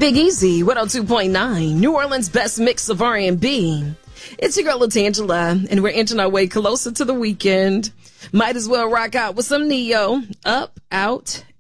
Big Easy, 102.9, New Orleans' best mix of R&B. It's your girl, Latangela, and we're inching our way closer to the weekend. Might as well rock out with some Neo, Up, Out,